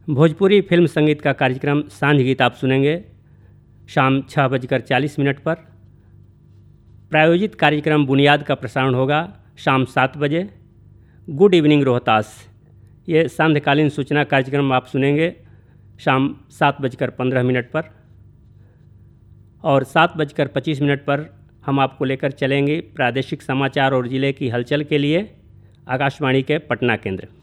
Bhojpuri film संगीत का कार्यक्रम सांझ गीत आप सुनेंगे शाम 6:40 पर। प्रायोजित कार्यक्रम बुनियाद का प्रसारण होगा शाम 7 बजे। गुड इवनिंग रोहतास, ये सांध्यकालीन सूचना कार्यक्रम आप सुनेंगे शाम 7:15 पर। और 7:25 पर हम आपको लेकर चलेंगे प्रादेशिक समाचार और ज़िले की हलचल के लिए आकाशवाणी के पटना केंद्र।